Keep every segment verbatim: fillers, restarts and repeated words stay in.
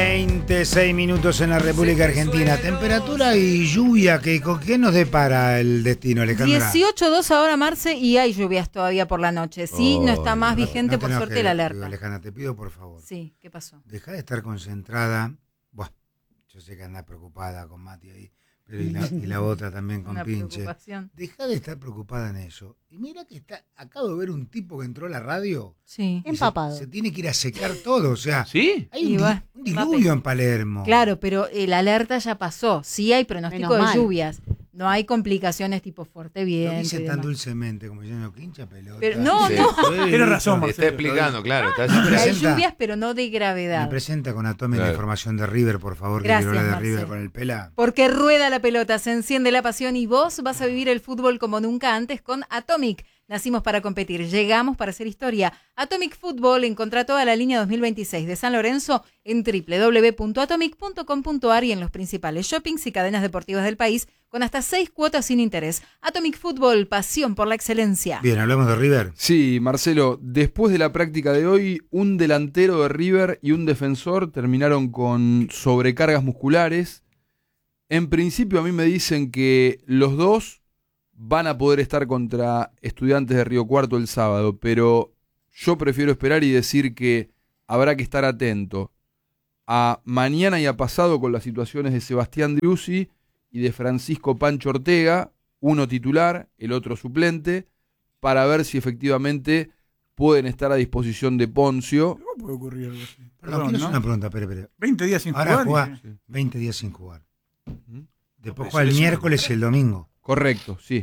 veintiséis minutos en la República Argentina. Temperatura y lluvia, ¿qué, ¿qué nos depara el destino, Alejandra? dieciocho dos ahora, Marce, y hay lluvias todavía por la noche. Sí, oh, no está más no, vigente, no por suerte, que, la alerta. Digo, Alejandra, te pido por favor. Sí, ¿qué pasó? Deja de estar concentrada. Buah, yo sé que anda preocupada con Mati ahí, pero y la, y la otra también con Una Pinche. Deja de estar preocupada en eso. Y mira que está, acabo de ver un tipo que entró a la radio. Sí. Empapado. Se, se tiene que ir a secar todo, o sea, ¿sí? hay un, va, un diluvio en Palermo. Claro, pero el alerta ya pasó. Sí hay pronóstico de lluvias. No hay complicaciones tipo fuerte viento. Lo dice tan dulcemente como yo no hincha pelota. Pero no, sí. no. Tienes razón, Marcelo. Está explicando, claro. Está Hay presenta, lluvias, pero no de gravedad. Me presenta con Atomic claro. la información de River, por favor, Gracias, que quiero hablar de Marcelo. River con el Pela. Porque rueda la pelota, se enciende la pasión y vos vas a vivir el fútbol como nunca antes con Atomic. Nacimos para competir, llegamos para hacer historia. Atomic Fútbol, encontrá toda la línea dos mil veintiséis de San Lorenzo en doble u doble u doble u punto atomic punto com punto a r y en los principales shoppings y cadenas deportivas del país con hasta seis cuotas sin interés. Atomic Fútbol, pasión por la excelencia. Bien, hablamos de River. Sí, Marcelo, después de la práctica de hoy, un delantero de River y un defensor terminaron con sobrecargas musculares. En principio a mí me dicen que los dos van a poder estar contra Estudiantes de Río Cuarto el sábado, pero yo prefiero esperar y decir que habrá que estar atento a mañana y a pasado con las situaciones de Sebastián Driussi y de Francisco Pancho Ortega, uno titular, el otro suplente, para ver si efectivamente pueden estar a disposición de Poncio. ¿Cómo puede ocurrir algo así? Perdón, Perdón, quiero ¿no? hacer una pregunta, espere, espere. veinte días sin Ahora jugar. juega y- veinte días sin jugar. Después No, juega el eso es- miércoles y el domingo. Correcto, sí.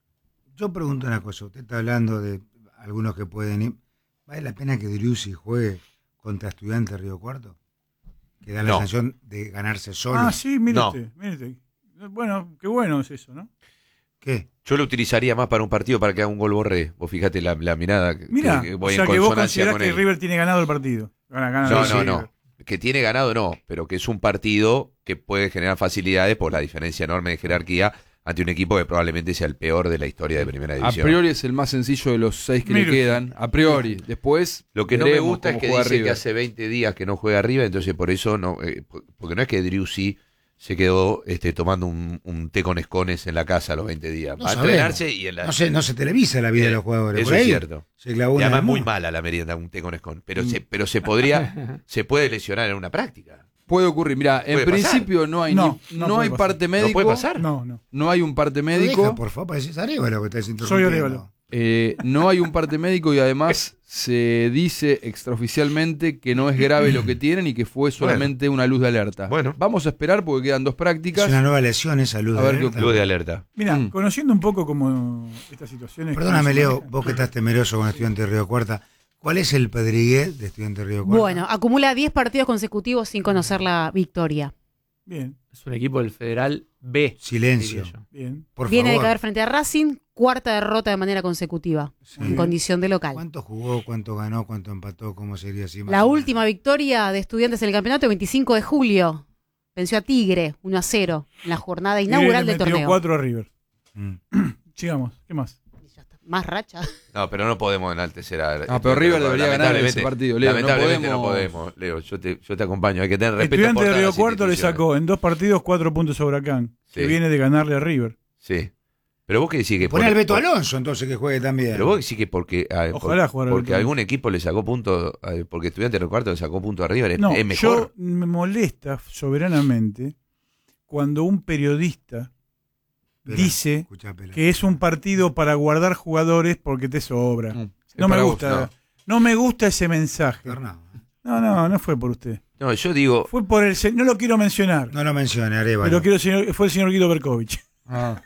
Yo pregunto una cosa, usted está hablando de algunos que pueden ir. ¿Vale la pena que Driussi juegue contra Estudiantes de Río Cuarto? Que da la No. sensación de ganarse solo. Ah, sí, mire No. usted, mire usted. Bueno, qué bueno es eso, ¿no? ¿Qué? Yo lo utilizaría más para un partido para que haga un gol Borré. Vos fíjate la, la mirada que, Mira, que o voy sea en que vos consonancia considerás con que él. River tiene ganado el partido. Gana, gana No, el no, River. no. Que tiene ganado no, pero que es un partido que puede generar facilidades por la diferencia enorme de jerarquía ante un equipo que probablemente sea el peor de la historia de Primera A División. priori es el más sencillo de los seis que Mire le usted. quedan. A priori. Después Lo que no me veremos gusta es cómo que juega dice que River. hace veinte días que no juega arriba, entonces por eso no, eh, porque no es que Driussi se quedó este, tomando un, un té con escones en la casa a los veinte días. No Va a sabemos. entrenarse y en la... No se, no se televisa la vida de los jugadores. Eso Por es ahí cierto. Se clavó Y una además de muy más. mala la merienda, un té con escon. Pero, Mm. se, pero se podría, se puede lesionar en una práctica. Puede ocurrir. Mira, en Puede pasar. principio no hay, No, ni- no no puede hay pasar. parte ¿No médico. puede pasar? No, no. No hay un parte No médico. deja, por favor, pareces Arévalo que estás Soy interrumpiendo. Arévalo. Eh, no hay un parte médico y además se dice extraoficialmente que no es grave lo que tienen y que fue solamente una luz de alerta. Bueno. Vamos a esperar porque quedan dos Es prácticas. una nueva lesión esa luz A de ver qué alerta. Luz de alerta. Mira, Mm. conociendo un poco como estas situaciones. Perdóname, cómo se Leo, manejan. vos que estás temeroso con Estudiantes de Río Cuarta. ¿Cuál es el pedrigué de Estudiantes de Río Cuarta? Bueno, acumula diez partidos consecutivos sin conocer la victoria. Bien, Es un equipo del Federal B. Silencio. diría yo. bien. Por Viene favor. de caer frente a Racing, cuarta derrota de manera consecutiva, Sí. en condición de local. ¿Cuánto jugó, cuánto ganó, cuánto empató? ¿Cómo sería así? más La o menos? última victoria de Estudiantes en el campeonato, el veinticinco de julio. Venció a Tigre, uno a cero, en la jornada inaugural Tigre le del metió torneo. cuatro a River. Mm. Sigamos, ¿qué más? Y ya está. Más racha. No, pero no podemos enaltecer a... Ah, pero River debería ganar lamentablemente- ese partido, Leo, no Lamentablemente no podemos- podemos, Leo. Yo te, yo te acompaño. Hay que tener respeto Estudiante por de todas Río las Cuarto le instituciones. sacó en dos partidos cuatro puntos a Huracán, que Sí. viene de ganarle a River. Sí. Pero vos que decís que... Poné por- al Beto por- Alonso entonces que juegue también. Pero vos decís que porque... ah, Ojalá por- jugara Porque Beto algún equipo le sacó punto... ah, Porque Estudiante de Río Cuarto le sacó punto a River. Es, No, es mejor. yo me molesta soberanamente cuando un periodista Espera, dice escuchá, Pela. que es un partido para guardar jugadores porque te sobra. Mm, es No me para vos, gusta, no. no me gusta ese mensaje. Tornado. No, no, no fue por usted. No, yo digo... Fue por el se- no lo quiero mencionar, No lo mencione, Arévalo. pero quiero señor- fue el señor Guido Berkovich. Ah.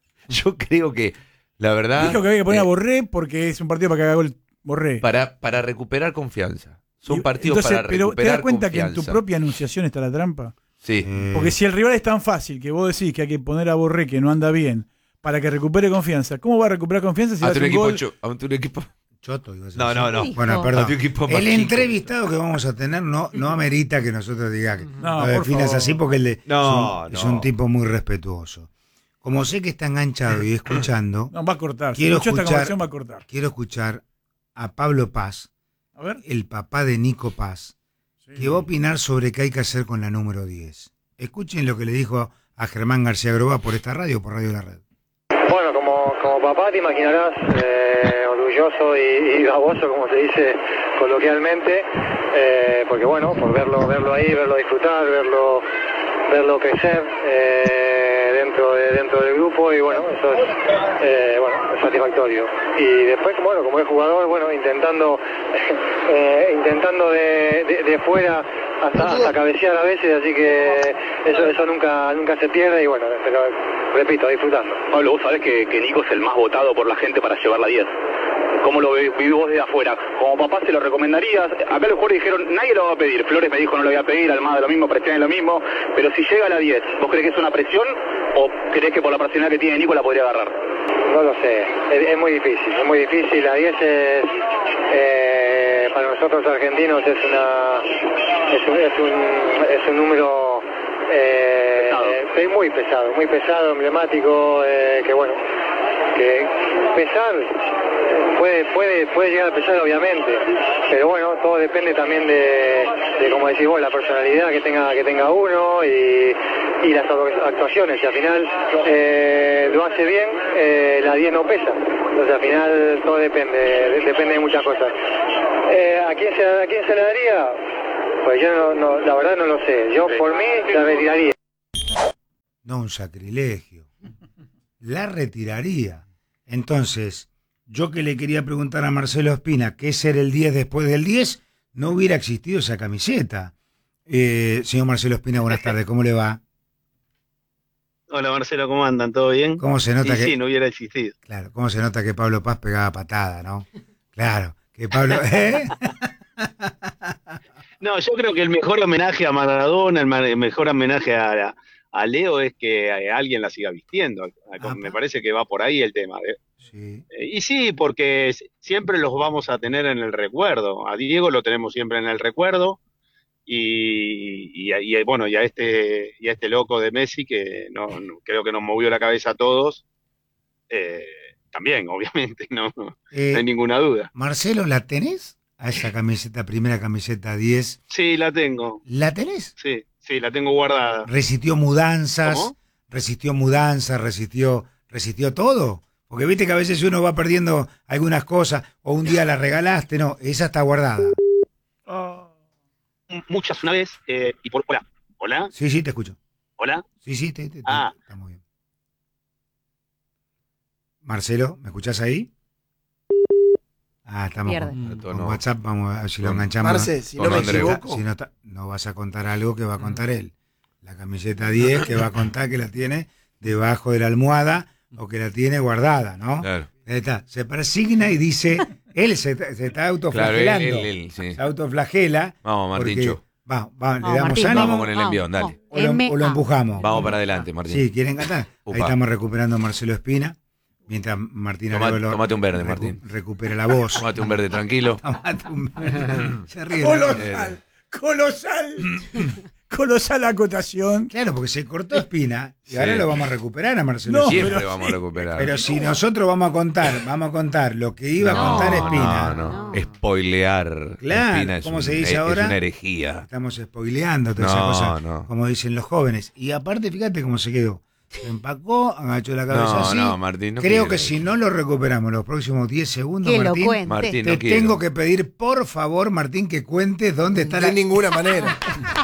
Yo creo que, la verdad... Dijo que había que poner eh, a Borré porque es un partido para que haga gol Borré. para, para recuperar confianza. Son Y- partidos entonces, para pero recuperar ¿te das cuenta confianza. que en tu propia anunciación está la trampa? Sí. Eh, Porque si el rival es tan fácil que vos decís que hay que poner a Borré que no anda bien para que recupere confianza, ¿cómo va a recuperar confianza si Ante hace un un equipo... gol? cho- ante un equipo... Choto, iba a decir. No, no, no. Hijo. Bueno, perdón. Ante un equipo más El chico. entrevistado que vamos a tener no, no amerita que nosotros digamos que No, lo por definas favor. así porque él de- No, es, un, es no. un tipo muy respetuoso. Como sé que está enganchado y escuchando, No, va a cortar. Si Quiero escuchó esta escuchar- conversación va a cortar. quiero escuchar a Pablo Paz, A ver. el papá de Nico Paz, Sí. que va a opinar sobre qué hay que hacer con la número diez. Escuchen lo que le dijo a Germán García Groba por esta radio, por Radio La Red. Bueno, como, como papá te imaginarás, eh, orgulloso y, y baboso, como se dice coloquialmente, eh, porque bueno, por verlo verlo ahí, verlo disfrutar, verlo verlo crecer eh, dentro de, dentro del grupo, y bueno, eso es, eh, bueno, es satisfactorio. Y después, bueno, como es jugador, bueno, intentando eh, intentando de, de, de fuera hasta, hasta cabecear a veces, así que eso eso nunca nunca se pierde, y bueno, pero repito, disfrutando. Pablo, vos sabés que, que Nico es el más votado por la gente para llevar la diez. ¿Cómo lo vivís vos desde afuera? Como papá, ¿se lo recomendarías? Acá los jugadores dijeron, nadie lo va a pedir. Flores me dijo, no lo voy a pedir, Almada lo mismo, Prestiani lo mismo. Pero si llega a la diez, ¿vos crees que es una presión o crees que por la personalidad que tiene Nico la podría agarrar? No lo sé, es, es muy difícil, es muy difícil. La diez es, eh, para nosotros argentinos es una es un, es un, es un número eh, eh, muy pesado, muy pesado, emblemático, eh, que bueno, que pesar puede puede puede llegar a pesar, obviamente, pero bueno, todo depende también de, de como decís vos, la personalidad que tenga que tenga uno y, y las actuaciones. Si al final eh, lo hace bien, eh, la diez no pesa, entonces al final todo depende de, depende de muchas cosas. Eh, ¿a quién se a quién se le daría? Pues yo no, no, la verdad no lo sé. Yo por mí la retiraría. No, un sacrilegio. La retiraría. Entonces, yo que le quería preguntar a Marcelo Espina qué es ser el diez después del diez, no hubiera existido esa camiseta. Eh, señor Marcelo Espina, buenas tardes, ¿cómo le va? Hola Marcelo, ¿cómo andan? ¿Todo bien? ¿Cómo se nota y que... sí, no hubiera existido. Claro, ¿cómo se nota que Pablo Paz pegaba patada, no? Claro, que Pablo... ¿eh? No, yo creo que el mejor homenaje a Maradona, el, ma- el mejor homenaje a, a Leo es que alguien la siga vistiendo. Ah, Me parece que va por ahí el tema. ¿eh? Sí. Eh, Y sí, porque s- siempre los vamos a tener en el recuerdo. A Diego lo tenemos siempre en el recuerdo. Y, y, a- y, bueno, y a este y a este loco de Messi que no, no- creo que nos movió la cabeza a todos. eh, también, obviamente, no, no Eh, hay ninguna duda. Marcelo, ¿la tenés? A esa camiseta, primera camiseta diez. Sí, la tengo. ¿La tenés? Sí, sí, la tengo guardada. Resistió mudanzas, ¿Cómo? resistió mudanzas, resistió, resistió todo. Porque viste que a veces uno va perdiendo algunas cosas, o un día la regalaste, no, esa está guardada. M- Muchas una vez. eh, y por, hola, hola, Sí, sí, te escucho. hola. Sí, sí, te, te- te- Ah. está muy bien. Marcelo, ¿me escuchás ahí? Ah, estamos Pierde. con, Esto con no. WhatsApp, vamos a ver si lo Con- enganchamos. Marce, si no Con me Andrés. equivoco, Si no, ta- no vas a contar algo que va a contar él. La camiseta diez que va a contar que la tiene debajo de la almohada o que la tiene guardada, ¿no? Claro, Ahí está. Se persigna y dice, él se, se está claro, él, autoflagelando. él, él, sí. Se autoflagela. Vamos, porque- Martincho. Va, va, le Vamos, damos Martín, ánimo Vamos con el envión, dale. o lo, M o lo A. empujamos. Vamos para adelante, Martín. Sí, ¿quieren cantar? Upa. Ahí estamos recuperando a Marcelo Espina. Mientras Martín Toma- Arevalo tomate un verde, recu- Martín. recupera la voz. Tómate un verde tranquilo. Tomate un verde. Se ríe. Colosal, colosal, colosal acotación. Claro, porque se cortó Espina y Sí. ahora lo vamos a recuperar a Marcelo No, Espina. Siempre pero vamos a sí. recuperar. Pero si nosotros vamos a contar, vamos a contar lo que iba a No, contar no, Espina, no, no. Spoilear. Claro, Espina es ¿cómo un- se dice es- ahora? Es una herejía. estamos spoileando todas No, esas cosas, no. como dicen los jóvenes. Y aparte, fíjate cómo se quedó. Se empacó, agachó la cabeza No, así. no, Martín, no Creo quiero que eso. si no lo recuperamos los próximos diez segundos, Que lo Martín, cuente. Martín, te no quiero. tengo que pedir, por favor, Martín, que cuentes dónde está de la... ninguna manera.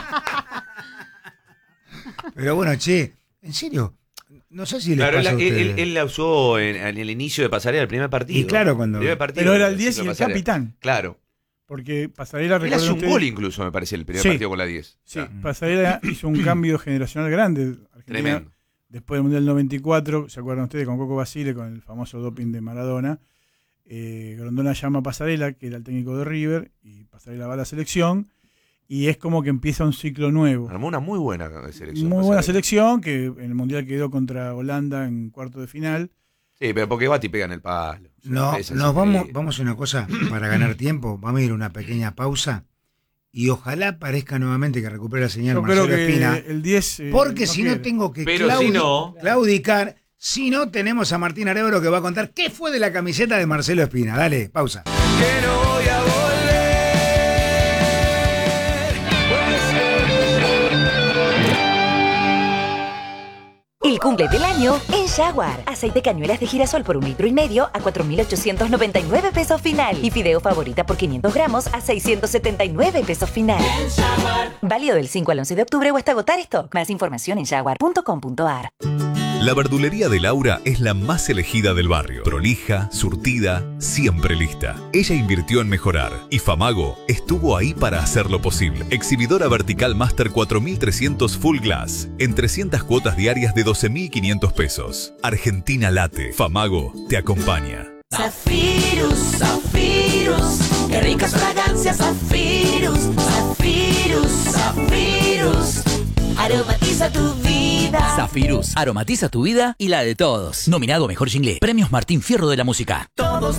Pero bueno, che, en serio, no sé si les Claro, él, pasa a él- ustedes. él- él la usó en, en el inicio de Pasarela, el primer partido. Y claro, cuando- Primer partido Pero era el del diez y ciclo el de Pasarela. capitán. Claro. Porque Pasarela, Él hace recuerden un ustedes- gol incluso, me parece, el primer Sí. partido con la diez. Sí, O sea, Pasarela hizo un cambio generacional grande. Argentina, tremendo. después del Mundial noventa y cuatro, ¿se acuerdan ustedes con Coco Basile, con el famoso doping de Maradona? Eh, Grondona llama a Pasarela, que era el técnico de River, y Pasarela va a la selección, y es como que empieza un ciclo nuevo. Armó una muy buena selección. Muy buena Pasarela. selección, que en el Mundial quedó contra Holanda en cuarto de final. Sí, pero porque Bati pega en el palo. No, Esa nos es vamos, increíble. vamos a una cosa, para ganar tiempo, vamos a ir a una pequeña pausa y ojalá parezca nuevamente que recupere la señal Yo Marcelo creo que Espina, el diez... eh, porque no si quiere. no tengo que Pero claudi- si no- claudicar, si no tenemos a Martín Arevalo que va a contar qué fue de la camiseta de Marcelo Espina. Dale, pausa. Que no voy a volver. El cumple del año en Jaguar. Aceite cañuelas de girasol por un litro y medio a cuatro mil ochocientos noventa y nueve pesos final. Y fideo favorita por quinientos gramos a seiscientos setenta y nueve pesos final. Válido del cinco al once de octubre o hasta agotar stock. Más información en jaguar punto com punto a r. La verdulería de Laura es la más elegida del barrio. Prolija, surtida, siempre lista. Ella invirtió en mejorar y Famago estuvo ahí para hacerlo posible. Exhibidora vertical Master cuatro mil trescientos Full Glass en trescientas cuotas diarias de doce mil quinientos pesos. Argentina Late. Famago te acompaña. Zafirus, Zafirus, qué ricas fragancias, Zafirus, Zafirus, Zafirus, aromatiza tu vida. Zafirus, aromatiza tu vida y la de todos. Nominado a Mejor Jingle. Premios Martín Fierro de la Música. Todos